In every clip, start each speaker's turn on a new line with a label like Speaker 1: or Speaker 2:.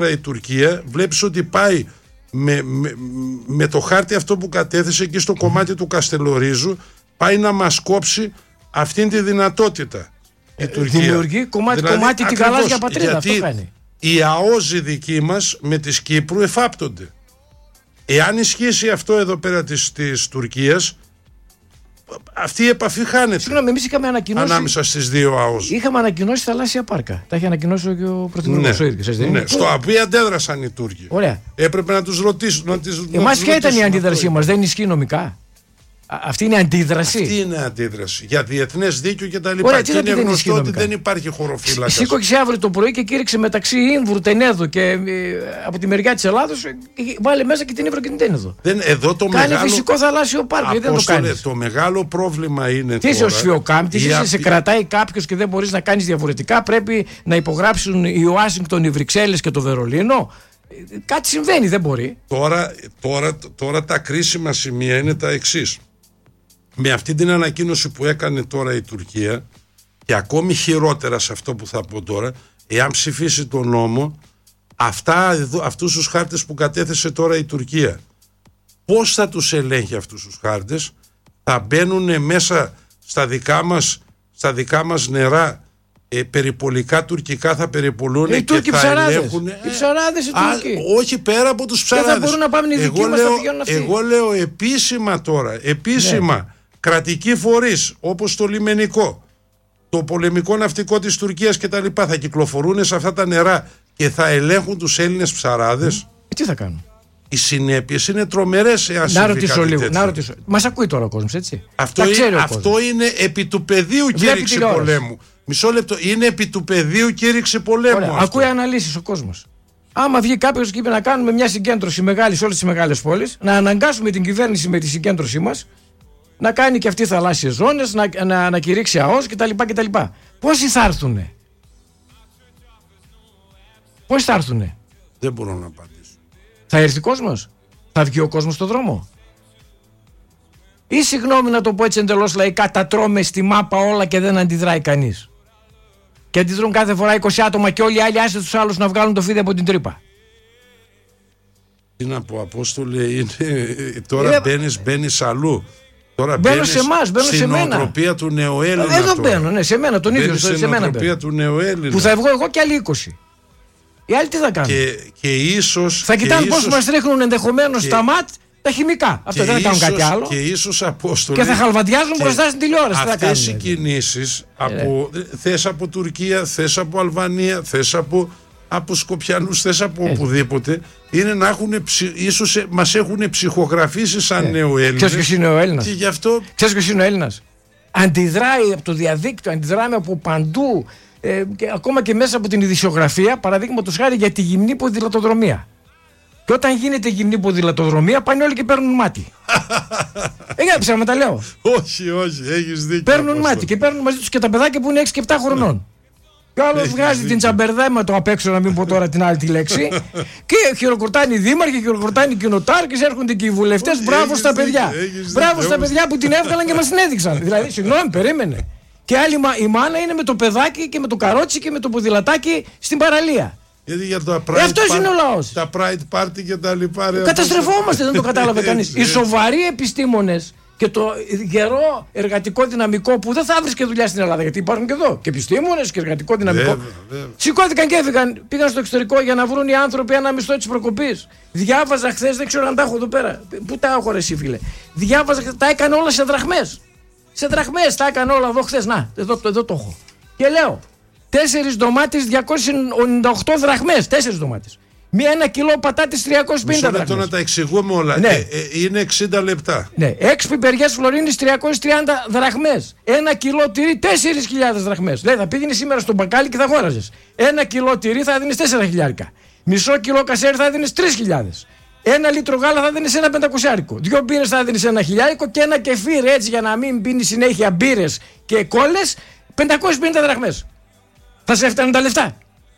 Speaker 1: η Τουρκία, βλέπεις ότι πάει με το χάρτη αυτό που κατέθεσε εκεί στο κομμάτι του Καστελορίζου, πάει να μας κόψει αυτήν τη δυνατότητα. Η Τουρκία
Speaker 2: δημιουργεί κομμάτι τη γαλάζια πατρίδα. Αυτό κάνει.
Speaker 1: Οι ΑΟΖοι δικοί μας με της Κύπρου εφάπτονται. Εάν ισχύσει αυτό εδώ πέρα της Τουρκίας, αυτή η επαφή χάνεται.
Speaker 2: Συγγνώμη, εμείς είχαμε ανακοινώσει.
Speaker 1: Ανάμεσα στις δύο ΑΟΖ.
Speaker 2: Είχαμε ανακοινώσει θαλάσσια πάρκα. Τα είχε ανακοινώσει και ο Πρωθυπουργός ο ίδιος.
Speaker 1: Ναι, στο οποίο αντέδρασαν οι Τούρκοι.
Speaker 2: Ωραία.
Speaker 1: Έπρεπε να τους ρωτήσουν.
Speaker 2: Εμάς ποια ήταν η αντίδρασή μας, δεν ισχύει νομικά? Αυτή είναι αντίδραση.
Speaker 1: Αυτή είναι αντίδραση. Για διεθνές δίκαιο και τα λοιπά. Και είναι γνωστό ότι δεν υπάρχει χωροφύλακας.
Speaker 2: Σήκωξε αύριο το πρωί και κήρυξε μεταξύ Ήμβρου, Τενέδου και από τη μεριά της Ελλάδος, βάλε μέσα και την Ήμβρο και την Τένεδο.
Speaker 1: Εδώ το
Speaker 2: κάνει
Speaker 1: μεγάλο...
Speaker 2: φυσικό θαλάσσιο πάρκο. Γιατί δεν το κάνεις?
Speaker 1: Το μεγάλο πρόβλημα είναι.
Speaker 2: Τι είσαι ο σφιοκάμπτης, σε κρατάει κάποιος και δεν μπορείς να κάνεις διαφορετικά. Πρέπει να υπογράψουν η Ουάσιγκτον, οι Βρυξέλλες και το Βερολίνο. Κάτι συμβαίνει, δεν μπορεί.
Speaker 1: Τώρα τα κρίσιμα σημεία είναι τα εξής. Με αυτή την ανακοίνωση που έκανε τώρα η Τουρκία, και ακόμη χειρότερα σε αυτό που θα πω τώρα, εάν ψηφίσει τον νόμο, αυτούς τους χάρτες που κατέθεσε τώρα η Τουρκία, πώς θα τους ελέγχει αυτούς τους χάρτες? Θα μπαίνουν μέσα στα δικά μας νερά, περιπολικά τουρκικά θα περιπολούν και
Speaker 2: Τούρκοι
Speaker 1: θα ελέγχουν.
Speaker 2: Οι ψαράδες οι Τούρκοι.
Speaker 1: Όχι πέρα από τους ψαράδες.
Speaker 2: Δεν θα μπορούν να πάμε οι δικοί μας, θα πηγαίνουν αυτοί.
Speaker 1: Εγώ λέω επίσημα τώρα, ναι. Κρατικοί φορείς όπως το λιμενικό, το πολεμικό ναυτικό της Τουρκίας και τα λοιπά θα κυκλοφορούν σε αυτά τα νερά και θα ελέγχουν τους Έλληνες ψαράδες.
Speaker 2: Τι θα κάνουν?
Speaker 1: Οι συνέπειες είναι τρομερές εάν
Speaker 2: να ρωτήσω λίγο. Μας ακούει τώρα ο κόσμος, έτσι?
Speaker 1: Αυτό είναι επί του πεδίου κήρυξη πολέμου. Μισό λεπτό. Είναι επί του πεδίου κήρυξη πολέμου.
Speaker 2: Ακούει αναλύσεις ο κόσμος. Άμα βγει κάποιος και είπε να κάνουμε μια συγκέντρωση μεγάλη σε όλες τις μεγάλες πόλεις, να αναγκάσουμε την κυβέρνηση με τη συγκέντρωσή μας να κάνει και αυτή θαλάσσιες ζώνες, να κηρύξει ΑΟΣ κτλ. Πόσοι θα έρθουνε? Πόσοι θα έρθουνε?
Speaker 1: Δεν μπορώ να απαντήσω.
Speaker 2: Θα έρθει κόσμος? Θα βγει ο κόσμος στον δρόμο? Ή συγγνώμη να το πω έτσι εντελώς λαϊκά, τα τρώμε στη μάπα όλα και δεν αντιδράει κανείς? Και αντιδρούν κάθε φορά 20 άτομα και όλοι οι άλλοι άσε τους άλλους να βγάλουν το φίδι από την τρύπα.
Speaker 1: Τι να πω, Απόστολε, τώρα μπαίνεις αλλού. Τώρα
Speaker 2: μπαίνω σε εμάς, μπαίνω σε μένα.
Speaker 1: Στην νοοτροπία του νεοέλληνα.
Speaker 2: Εδώ μπαίνω, ναι, σε μένα τον ίδιο.
Speaker 1: Σε μένα νοοτροπία του νεοέλληνα.
Speaker 2: Που θα βγω εγώ και άλλοι 20. Οι άλλοι τι θα κάνουν?
Speaker 1: Και ίσως.
Speaker 2: Θα κοιτάνε πώς μας ρίχνουν ενδεχομένως στα ΜΑΤ τα χημικά. Αυτό δεν θα κάνουν κάτι άλλο.
Speaker 1: Και ίσως, Απόστολε.
Speaker 2: Και θα χαλβαδιάζουν μπροστά στην τηλεόραση.
Speaker 1: Αυτές οι κινήσεις, θες από Τουρκία, θες από Αλβανία, θες από Σκοπιανούς, θες από οπουδήποτε, είναι να έχουν ίσως μας έχουν ψυχογραφήσει σαν νεοέλληνες.
Speaker 2: Ξέρεις ποιος είναι ο Έλληνας?
Speaker 1: Και γι' αυτό...
Speaker 2: Ξέρεις ποιος είναι ο Έλληνας? Αντιδράει από το διαδίκτυο, αντιδράει από παντού, και ακόμα και μέσα από την ειδησιογραφία, παραδείγματος χάρη για τη γυμνή ποδηλατοδρομία. Και όταν γίνεται γυμνή ποδηλατοδρομία, πάνε όλοι και παίρνουν μάτι. Ψέματα λέω?
Speaker 1: Όχι, έχεις δίκιο.
Speaker 2: Παίρνουν μάτι και παίρνουν μαζί τους και τα παιδάκια που είναι 6 και 7 χρονών. Και άλλο βγάζει την τσαμπερδέμα απ' έξω, να μην πω τώρα την άλλη τη λέξη. Και χειροκροτάνε οι δήμαρχοι, χειροκροτάνε οι κοινοτάρχες, έρχονται και οι βουλευτές. Μπράβο στα παιδιά. Μπράβο στα παιδιά που την έβγαλαν και μας την έδειξαν. Δηλαδή, συγγνώμη, περίμενε. Και άλλη η μάνα είναι με το παιδάκι και με το καρότσι και με το ποδηλατάκι στην παραλία.
Speaker 1: Γιατί για τα
Speaker 2: αυτός είναι ο λαός.
Speaker 1: Τα Pride Party και τα λοιπά.
Speaker 2: Καταστρεφόμαστε, δεν το κατάλαβε κανείς. Οι σοβαροί επιστήμονες και το γερό εργατικό δυναμικό που δεν θα βρίσκε δουλειά στην Ελλάδα, γιατί υπάρχουν και εδώ και επιστήμονες και εργατικό δυναμικό. Βέβαια. Σηκώθηκαν και έφυγαν, πήγαν στο εξωτερικό για να βρουν οι άνθρωποι ένα μισθό της προκοπής. Διάβαζα χθες, δεν ξέρω αν τα έχω εδώ πέρα. Πού τα έχω, ρε εσύ, φίλε? Διάβαζα, τα έκανε όλα σε δραχμές. Σε δραχμές τα έκανε όλα εδώ χθες. Να, εδώ το έχω. Και λέω, 4 ντομάτες 298 δραχμές. 4 ντομάτες. Ένα κιλό πατάτες 350 δραχμές.
Speaker 1: Μισό να τα εξηγούμε όλα.
Speaker 2: Ναι.
Speaker 1: Είναι 60 λεπτά.
Speaker 2: Ναι. 6 πιπεριές φλωρίνης 330 δραχμές. 1 κιλό τυρί 4.000 δραχμές. Δηλαδή θα πήγαινε σήμερα στο μπακάλι και θα αγόραζες. 1 κιλό τυρί θα δίνεις 4.000. Μισό κιλό κασέρι θα δίνεις 3.000. 1 λίτρο γάλα θα δίνεις ένα 500. 2 μπύρες θα δίνεις 1.000 και ένα κεφίρ, έτσι για να μην πίνεις συνέχεια μπύρες και κόλλες, 550 δραχμές. Θα σε έφταναν τα λεφτά?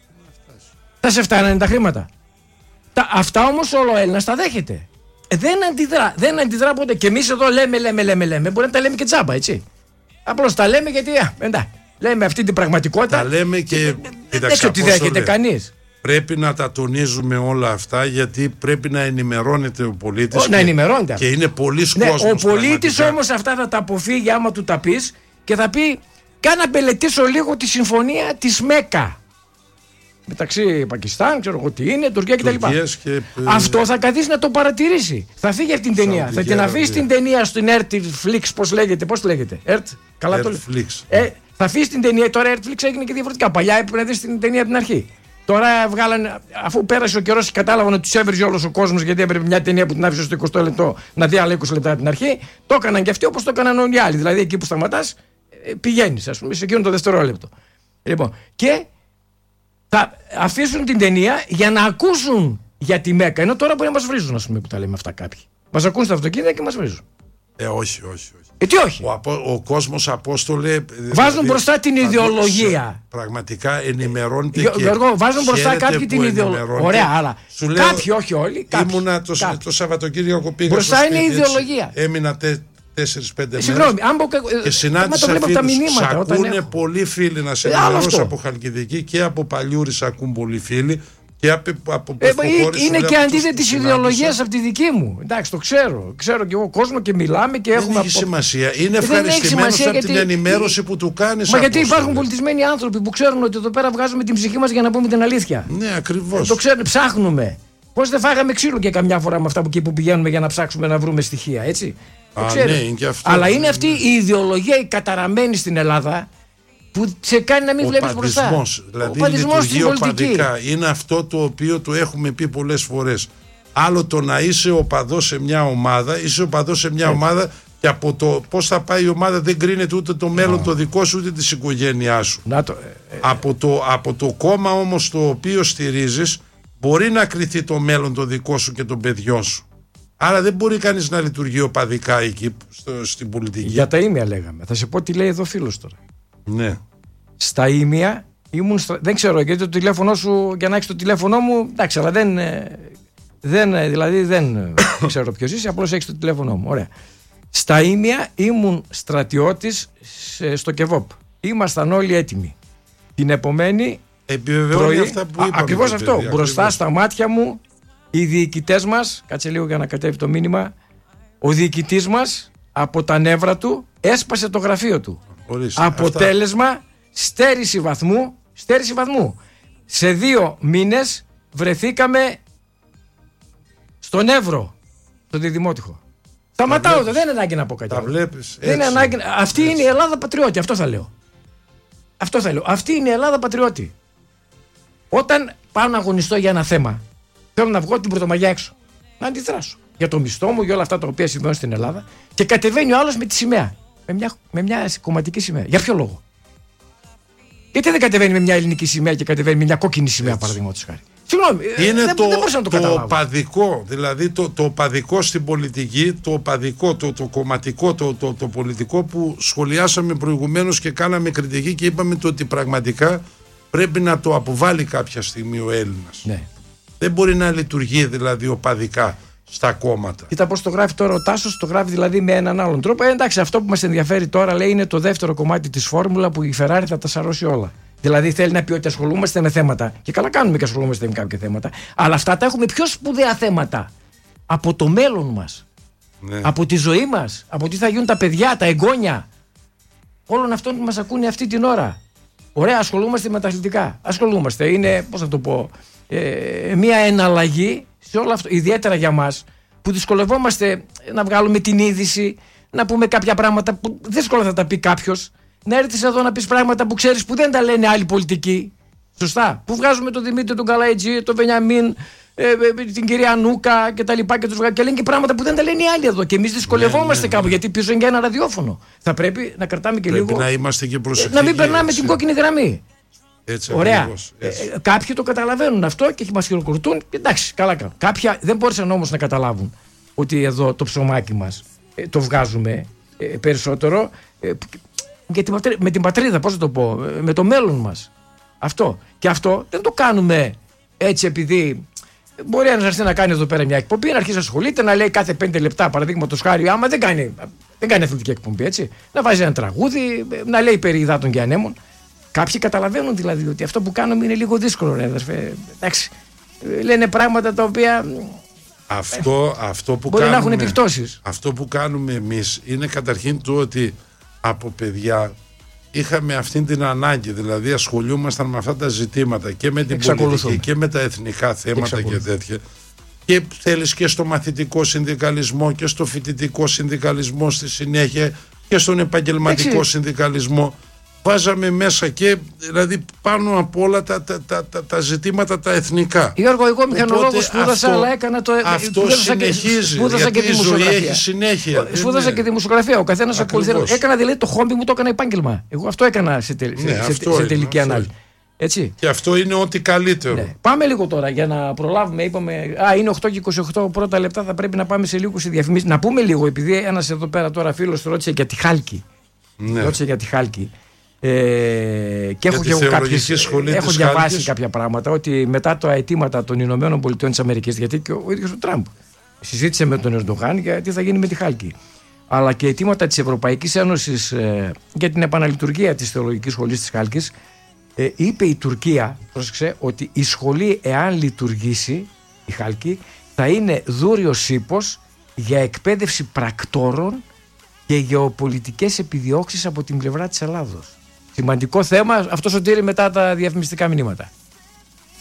Speaker 2: Θα σε φτάνανε τα χρήματα? Αυτά όμως όλο ο Έλληνας τα δέχεται. Δεν αντιδρά ποτέ. Και εμείς εδώ λέμε. Μπορεί να τα λέμε και τσάμπα, έτσι. Απλώς τα λέμε γιατί λέμε αυτή την πραγματικότητα.
Speaker 1: Τα λέμε και.
Speaker 2: Δεν ξέρω τι δέχεται κανείς.
Speaker 1: Πρέπει να τα τονίζουμε όλα αυτά, γιατί πρέπει να ενημερώνεται ο πολίτης.
Speaker 2: Να ενημερώνεται.
Speaker 1: Και είναι πολλοί κόσμος.
Speaker 2: Ο πολίτης όμως αυτά θα τα αποφύγει άμα του τα πεις και θα πει: κάνα μπελετήσω λίγο τη συμφωνία της ΜΕΚΑ. Μεταξύ Πακιστάν, ξέρω εγώ τι είναι, Τουρκία κτλ. Αυτό θα καθίσει να το παρατηρήσει. Θα φύγει από την ταινία. Θα την αφήσει την ταινία στην Netflix, πώς λέγεται. Καλά το λέω. Θα αφήσει την ταινία. Τώρα Netflix έγινε και διαφορετικά. Παλιά έπρεπε να δεις την ταινία από την αρχή. Τώρα βγάλανε, αφού πέρασε ο καιρός, κατάλαβαν ότι τους έβριζε όλος ο κόσμος, γιατί έπρεπε μια ταινία που την άφησε στο 20 λεπτό να δει άλλα 20 λεπτά από την αρχή. Το έκαναν και αυτοί όπως το έκαναν όλοι οι άλλοι. Δηλαδή εκεί που σταματάς, πηγαίνεις, ας πούμε, σε εκείνο το δευτερόλεπτο. Λοιπόν, και θα αφήσουν την ταινία για να ακούσουν για τη ΜΕΚΑ. Ενώ τώρα μπορεί να μας βρίζουν, ας πούμε, που τα λέμε αυτά κάποιοι. Μας ακούν στα αυτοκίνητα και μας βρίζουν.
Speaker 1: Όχι.
Speaker 2: Τι όχι.
Speaker 1: Ο κόσμος, Απόστολε,
Speaker 2: βάζουν μπροστά την ιδεολογία.
Speaker 1: Πραγματικά ενημερώνεται.
Speaker 2: Γιώργο, βάζουν μπροστά κάποιοι την ιδεολογία. Ωραία, αλλά κάποιοι, όχι όλοι.
Speaker 1: Ήμουνα το Σαββατοκύριακο, πήγα
Speaker 2: μπροστά
Speaker 1: στο
Speaker 2: είναι η ιδεολογία.
Speaker 1: Έμεινα 4-5 μέρες.
Speaker 2: Συγγνώμη,
Speaker 1: και συνάντησα φίλους. Ακούνε πολλοί φίλοι να σε ενημερώσω από Χαλκιδική και από Παλιούρης, ακούν πολλοί φίλοι.
Speaker 2: Είναι και αντίθετης ιδεολογίας από τη δική μου. Εντάξει, το ξέρω. Ξέρω και εγώ κόσμο και μιλάμε και έχουμε.
Speaker 1: Δεν έχει σημασία. Είναι ευχαριστημένος από την ενημέρωση που του κάνεις.
Speaker 2: Μα γιατί υπάρχουν πολιτισμένοι άνθρωποι που ξέρουν ότι εδώ πέρα βγάζουμε την ψυχή μας για να πούμε την αλήθεια.
Speaker 1: Ναι, ακριβώς.
Speaker 2: Το ξέρουν, ψάχνουμε. Πώς δεν φάγαμε ξύλο και καμιά φορά με αυτά που πηγαίνουμε για να ψάξουμε να βρούμε στοιχεία, έτσι.
Speaker 1: Ναι, είναι και αυτό.
Speaker 2: Αλλά είναι αυτή η ιδεολογία η καταραμένη στην Ελλάδα, που σε κάνει να μην βλέπεις μπροστά.
Speaker 1: Δηλαδή λειτουργεί οπαδικά. Είναι αυτό το οποίο το έχουμε πει πολλές φορές. Άλλο το να είσαι οπαδός σε μια ομάδα, είσαι οπαδός σε μια ομάδα και από το πώς θα πάει η ομάδα δεν κρίνεται ούτε το μέλλον το δικό σου ούτε της οικογένειάς σου. Από το κόμμα όμως το οποίο στηρίζεις μπορεί να κριθεί το μέλλον το δικό σου και των παιδιών σου. Άρα δεν μπορεί κανείς να λειτουργεί οπαδικά εκεί στην πολιτική.
Speaker 2: Για τα ήμια λέγαμε. Θα σε πω τι λέει εδώ φίλος τώρα.
Speaker 1: Ναι.
Speaker 2: Στα ήμια ήμουν. Δεν ξέρω, γιατί το τηλέφωνο σου, για να έχεις το τηλέφωνό μου, εντάξει, αλλά δεν ξέρω ποιος είσαι, απλώς έχεις το τηλέφωνό μου. Ωραία. Στα ήμια ήμουν στρατιώτης στο ΚΕΒΟΠ. Ήμασταν όλοι έτοιμοι. Την επομένη.
Speaker 1: Επιβεβαιώνει αυτά που είπαμε.
Speaker 2: Ακριβώς αυτό. Μπροστά στα μάτια μου, οι διοικητές μας, κάτσε λίγο για να κατέβει το μήνυμα, ο διοικητής μας από τα νεύρα του έσπασε το γραφείο του. Αποτέλεσμα, στέρηση βαθμού. Σε 2 μήνες βρεθήκαμε στον Εύρο, στον Διδημότυχο. Σταματάω, δεν είναι ανάγκη να πω κάτι.
Speaker 1: Τα βλέπεις.
Speaker 2: Αυτή είναι η Ελλάδα πατριώτη, αυτό θα λέω. Αυτή είναι η Ελλάδα πατριώτη. Όταν πάω να αγωνιστώ για ένα θέμα, θέλω να βγω την Πρωτομαγιά έξω, να αντιδράσω για το μισθό μου, για όλα αυτά τα οποία συμβαίνουν στην Ελλάδα, και κατεβαίνει ο άλλος με τη σημαία. Με μια κομματική σημαία. Για ποιο λόγο? Γιατί δεν κατεβαίνει με μια ελληνική σημαία και κατεβαίνει με μια κόκκινη σημαία, παραδείγματος χάρη? Συγγνώμη,
Speaker 1: είναι
Speaker 2: το
Speaker 1: οπαδικό, δηλαδή το οπαδικό στην πολιτική, το οπαδικό, το κομματικό, το πολιτικό που σχολιάσαμε προηγουμένως και κάναμε κριτική και είπαμε ότι πραγματικά πρέπει να το αποβάλει κάποια στιγμή ο Έλληνας.
Speaker 2: Ναι.
Speaker 1: Δεν μπορεί να λειτουργεί δηλαδή οπαδικά στα κόμματα.
Speaker 2: Κοίτα πώς το γράφει τώρα ο Τάσος, το γράφει δηλαδή με έναν άλλον τρόπο. Εντάξει, αυτό που μας ενδιαφέρει τώρα, λέει, είναι το δεύτερο κομμάτι της φόρμουλα που η Ferrari θα τα σαρώσει όλα. Δηλαδή θέλει να πει ότι ασχολούμαστε με θέματα, και καλά κάνουμε και ασχολούμαστε με κάποια θέματα, αλλά αυτά τα έχουμε πιο σπουδαία θέματα από το μέλλον μας, από τη ζωή μας, από τι θα γίνουν τα παιδιά, τα εγγόνια, όλων αυτών που μας ακούνε αυτή την ώρα. Ωραία, ασχολούμαστε με τα αθλητικά. Ασχολούμαστε, είναι, πώς να το πω, μια εναλλαγή σε όλο αυτό, ιδιαίτερα για μας που δυσκολευόμαστε να βγάλουμε την είδηση, να πούμε κάποια πράγματα που δύσκολα θα τα πει κάποιος, να έρθεις εδώ να πεις πράγματα που ξέρεις που δεν τα λένε άλλοι πολιτικοί. Σωστά. Που βγάζουμε τον Δημήτρη, τον Καλαϊτζή, τον Βενιαμίν, την κυρία Νούκα κτλ. Και λένε και πράγματα που δεν τα λένε οι άλλοι εδώ. Και εμείς δυσκολευόμαστε κάπου, γιατί πίσω είναι για ένα ραδιόφωνο. Θα πρέπει να κρατάμε και λίγο.
Speaker 1: Να είμαστε και προσεκτικοί.
Speaker 2: Να μην περνάμε την κόκκινη γραμμή.
Speaker 1: Έτσι,
Speaker 2: ωραία.
Speaker 1: Ακριβώς,
Speaker 2: κάποιοι το καταλαβαίνουν αυτό και μας χειροκροτούν. Εντάξει, καλά κάνουν. Κάποιοι δεν μπόρεσαν όμως να καταλάβουν ότι εδώ το ψωμάκι μας το βγάζουμε περισσότερο με την πατρίδα, πώς θα το πω, με το μέλλον μας. Αυτό. Και αυτό δεν το κάνουμε έτσι επειδή μπορεί να έρθει να κάνει εδώ πέρα μια εκπομπή, να αρχίσει να ασχολείται, να λέει κάθε 5 λεπτά, παραδείγματος χάρη, άμα δεν κάνει αθλητική εκπομπή, έτσι. Να βάζει ένα τραγούδι, να λέει περί υδάτων και ανέμων. Κάποιοι καταλαβαίνουν δηλαδή ότι αυτό που κάνουμε είναι λίγο δύσκολο, ρε αδερφέ. Εντάξει. Λένε πράγματα τα οποία.
Speaker 1: Αυτό που
Speaker 2: μπορεί
Speaker 1: κάνουμε,
Speaker 2: να έχουν επιπτώσεις.
Speaker 1: Αυτό που κάνουμε εμείς είναι καταρχήν το ότι από παιδιά είχαμε αυτή την ανάγκη, δηλαδή ασχολούμασταν με αυτά τα ζητήματα και με την πολιτική και με τα εθνικά θέματα και τέτοια. Και θέλεις και στο μαθητικό συνδικαλισμό και στο φοιτητικό συνδικαλισμό στη συνέχεια και στον επαγγελματικό συνδικαλισμό. Βάζαμε μέσα και δηλαδή πάνω από όλα τα ζητήματα τα εθνικά.
Speaker 2: Γιώργο, εγώ μηχανολόγο σπούδασα, αλλά έκανα το.
Speaker 1: Αυτό συνεχίζει. Σπούδασα και τη μουσιογραφία. Συνέχεια.
Speaker 2: Σπούδασα και τη μουσιογραφία. Ο καθένας ακολουθεί. Έκανα δηλαδή το χόμπι μου, το έκανα επάγγελμα. Εγώ αυτό έκανα σε τελική ανάλυση. Έτσι.
Speaker 1: Και αυτό είναι ό,τι καλύτερο.
Speaker 2: Ναι. Πάμε λίγο τώρα για να προλάβουμε. Είπαμε, είναι 8 και 28 πρώτα λεπτά. Θα πρέπει να πάμε σε λίγο σε διαφημίσεις. Να πούμε λίγο, επειδή ένας εδώ πέρα τώρα φίλος ρώτησε για τη Χάλκη. Ρώτησε για τη Χάλκη. Και έχω διαβάσει κάποια πράγματα ότι μετά τα αιτήματα των Ηνωμένων Πολιτειών της Αμερικής, γιατί και ο ίδιος ο Τραμπ συζήτησε με τον Ερντογάν για τι θα γίνει με τη Χάλκη, αλλά και αιτήματα της Ευρωπαϊκής Ένωσης για την επαναλειτουργία της θεολογικής σχολής της Χάλκης, είπε η Τουρκία, πρόσεξε, ότι η σχολή, εάν λειτουργήσει η Χάλκη, θα είναι δούριος ύπος για εκπαίδευση πρακτόρων και γεωπολιτικές επιδιώξεις από την πλευρά της Ελλάδος. Σημαντικό θέμα, αυτό Σωτήρη, μετά τα διαφημιστικά μηνύματα.